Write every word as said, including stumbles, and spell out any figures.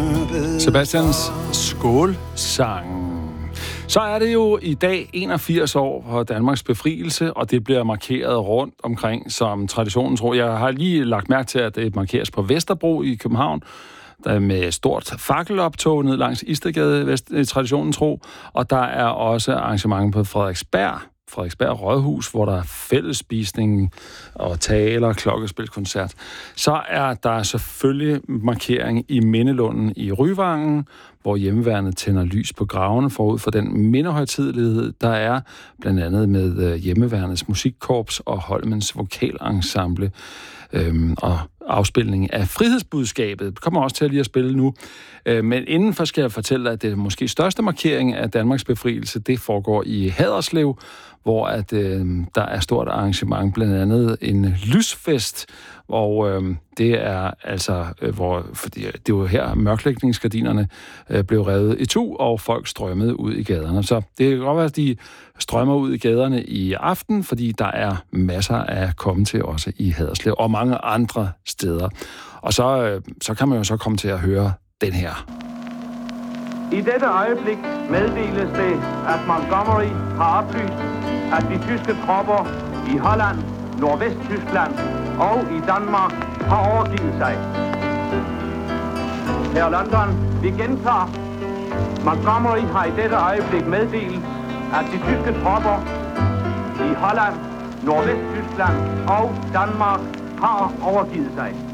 Sebastians skålsang. Så er det jo i dag enogfirs år for Danmarks befrielse, og det bliver markeret rundt omkring som traditionen tro. Jeg har lige lagt mærke til, at det markeres på Vesterbro i København, der med stort fakkeloptog ned langs Istedgade, traditionen tro, og der er også arrangement på Frederiksberg, Frederiksberg Rådhus, hvor der er fællesspisning og taler, klokkespilskoncert. Så er der selvfølgelig markering i Mindelunden i Ryvangen, hvor hjemmeværnet tænder lys på gravene forud for den mindehøjtidelighed, der er blandt andet med hjemmeværnets musikkorps og Holmens vokalensemble øhm, og afspilning af frihedsbudskabet. Det kommer også til at lige at spille nu. Øh, men indenfor skal jeg fortælle, at det måske største markering af Danmarks befrielse, det foregår i Haderslev, hvor at, øh, der er stort arrangement, blandt andet en lysfest, og øh, det er altså, øh, hvor, fordi det var her mørklægningsgardinerne øh, blev revet i to, og folk strømmede ud i gaderne. Så det kan godt være, at de strømmer ud i gaderne i aften, fordi der er masser af komme til også i Haderslev, og mange andre steder. Og så, øh, så kan man jo så komme til at høre den her. I dette øjeblik meddeles det, at Montgomery har oplyst, at de tyske tropper i Holland, Nordvesttyskland og i Danmark har overgivet sig. Her London, vi gentager. Montgomery har i dette øjeblik meddelt, at de tyske tropper i Holland, Nordvesttyskland og Danmark har overgivet sig.